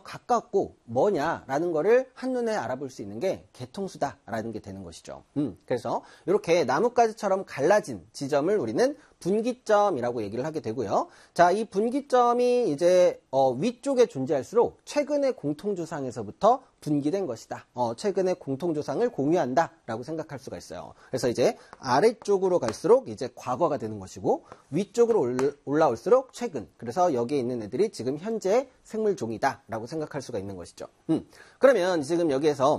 가깝고 뭐냐라는 거를 한눈에 알아볼 수 있는 게 개통수다라는 게 되는 것이죠. 그래서 이렇게 나뭇가지처럼 갈라진 지점을 우리는 분기점이라고 얘기를 하게 되고요. 자, 이 분기점이 이제 위쪽에 존재할수록 최근의 공통조상에서부터 분기된 것이다. 최근의 공통조상을 공유한다라고 생각할 수가 있어요. 그래서 이제 아래쪽으로 갈수록 이제 과거가 되는 것이고 위쪽으로 올라올수록 최근. 그래서 여기에 있는 애들이 지금 현재 생물종이다라고 생각할 수가 있는 것이죠. 그러면 지금 여기에서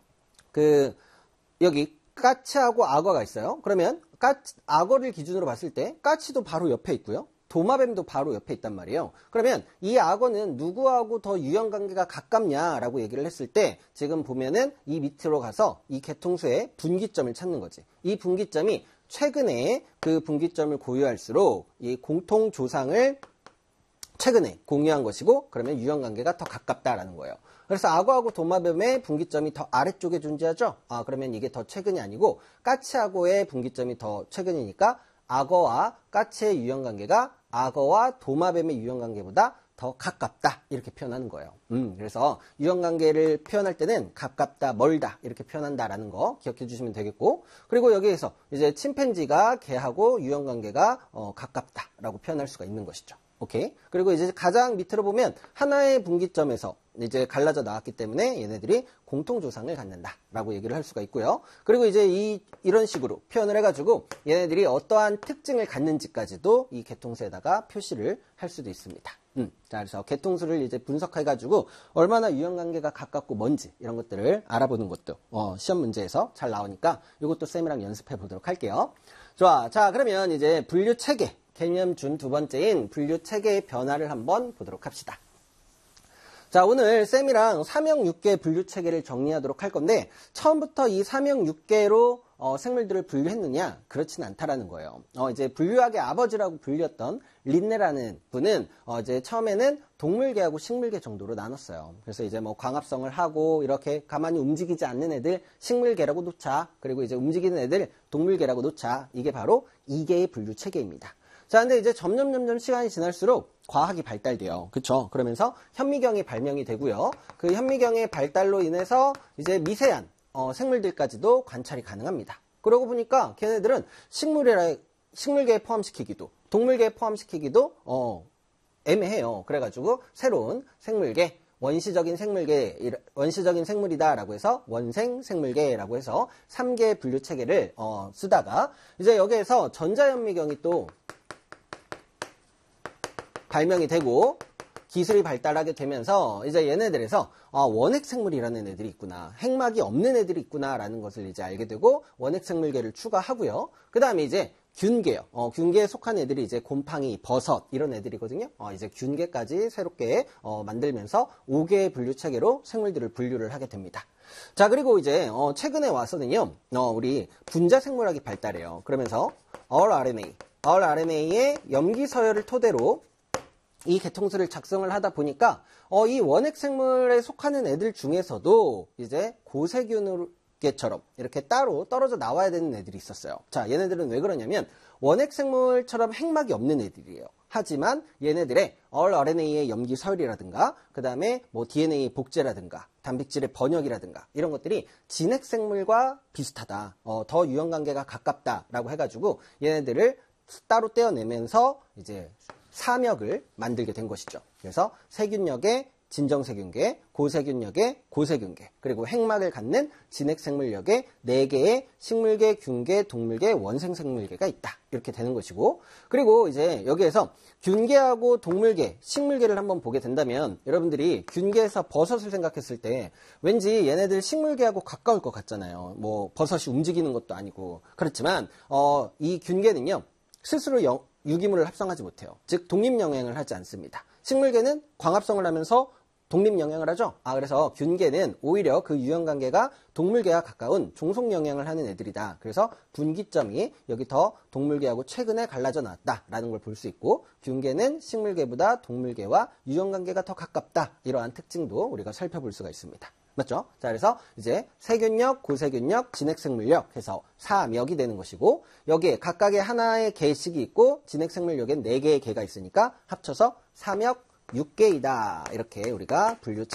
여기 까치하고 악어가 있어요. 그러면 악어를 기준으로 봤을 때 까치도 바로 옆에 있고요. 도마뱀도 바로 옆에 있단 말이에요. 그러면 이 악어는 누구하고 더 유형관계가 가깝냐라고 얘기를 했을 때 지금 보면은 이 밑으로 가서 이 개통수의 분기점을 찾는 거지. 이 분기점이 최근에 그 분기점을 고유할수록 이 공통조상을 최근에 공유한 것이고 그러면 유형관계가 더 가깝다라는 거예요. 그래서 악어하고 도마뱀의 분기점이 더 아래쪽에 존재하죠. 그러면 이게 더 최근이 아니고 까치하고의 분기점이 더 최근이니까 악어와 까치의 유형관계가 악어와 도마뱀의 유형관계보다 더 가깝다 이렇게 표현하는 거예요. 그래서 유형관계를 표현할 때는 가깝다, 멀다 이렇게 표현한다라는 거 기억해 주시면 되겠고 그리고 여기에서 이제 침팬지가 개하고 유형관계가 가깝다라고 표현할 수가 있는 것이죠. 오케이. 그리고 이제 가장 밑으로 보면 하나의 분기점에서 이제 갈라져 나왔기 때문에 얘네들이 공통조상을 갖는다라고 얘기를 할 수가 있고요. 그리고 이제 이런 식으로 표현을 해가지고 얘네들이 어떠한 특징을 갖는지까지도 이 개통수에다가 표시를 할 수도 있습니다. 자, 그래서 개통수를 이제 분석해가지고 얼마나 유형관계가 가깝고 뭔지 이런 것들을 알아보는 것도 시험 문제에서 잘 나오니까 이것도 쌤이랑 연습해 보도록 할게요. 좋아. 자, 그러면 이제 분류 체계. 개념 준 두 번째인 분류 체계의 변화를 한번 보도록 합시다. 자, 오늘 쌤이랑 삼형 육계 분류 체계를 정리하도록 할 건데 처음부터 이 삼형 육계로 생물들을 분류했느냐? 그렇진 않다라는 거예요. 이제 분류학의 아버지라고 불렸던 린네라는 분은 이제 처음에는 동물계하고 식물계 정도로 나눴어요. 그래서 이제 뭐 광합성을 하고 이렇게 가만히 움직이지 않는 애들 식물계라고 놓자. 그리고 이제 움직이는 애들 동물계라고 놓자. 이게 바로 2개의 분류 체계입니다. 자, 근데 이제 점점 시간이 지날수록 과학이 발달돼요. 그쵸? 그러면서 현미경이 발명이 되고요. 그 현미경의 발달로 인해서 이제 미세한 생물들까지도 관찰이 가능합니다. 그러고 보니까 걔네들은 식물계에 포함시키기도 동물계에 포함시키기도 애매해요. 그래가지고 새로운 생물계 원시적인 생물이다라고 해서 원생생물계라고 해서 3개의 분류 체계를 쓰다가 이제 여기에서 전자현미경이 또 발명이 되고 기술이 발달하게 되면서 이제 얘네들에서 원핵생물이라는 애들이 있구나, 핵막이 없는 애들이 있구나라는 것을 이제 알게 되고 원핵생물계를 추가하고요. 그 다음에 이제 균계요. 균계에 속한 애들이 이제 곰팡이, 버섯 이런 애들이거든요. 이제 균계까지 새롭게 만들면서 5개의 분류 체계로 생물들을 분류를 하게 됩니다. 자, 그리고 이제 최근에 와서는요, 우리 분자생물학이 발달해요. 그러면서 rRNA의 염기 서열을 토대로 이 개통수를 작성을 하다 보니까 이 원핵생물에 속하는 애들 중에서도 이제 고세균계처럼 이렇게 따로 떨어져 나와야 되는 애들이 있었어요. 자, 얘네들은 왜 그러냐면 원핵생물처럼 핵막이 없는 애들이에요. 하지만 얘네들의 rRNA의 염기 서열이라든가 그 다음에 뭐 DNA 복제라든가 단백질의 번역이라든가 이런 것들이 진핵생물과 비슷하다, 더 유형관계가 가깝다라고 해가지고 얘네들을 따로 떼어내면서 이제 사맥을 만들게 된 것이죠. 그래서 세균역의 진정세균계, 고세균역의 고세균계, 그리고 핵막을 갖는 진핵생물역의 4개의 식물계, 균계, 동물계, 원생생물계가 있다. 이렇게 되는 것이고, 그리고 이제 여기에서 균계하고 동물계, 식물계를 한번 보게 된다면 여러분들이 균계에서 버섯을 생각했을 때 왠지 얘네들 식물계하고 가까울 것 같잖아요. 뭐 버섯이 움직이는 것도 아니고. 그렇지만 이 균계는요, 스스로 유기물을 합성하지 못해요. 즉 독립영양을 하지 않습니다. 식물계는 광합성을 하면서 독립영양을 하죠. 그래서 균계는 오히려 그 유형관계가 동물계와 가까운 종속영양을 하는 애들이다. 그래서 분기점이 여기 더 동물계하고 최근에 갈라져 나왔다라는 걸 볼 수 있고, 균계는 식물계보다 동물계와 유형관계가 더 가깝다. 이러한 특징도 우리가 살펴볼 수가 있습니다. 맞죠? 자, 그래서 이제 세균력, 고세균력, 진핵생물력 해서 4맥이 되는 것이고, 여기에 각각의 하나의 계식이 있고 진핵생물력엔 4개의 계가 있으니까 합쳐서 4맥 6개이다. 이렇게 우리가 분류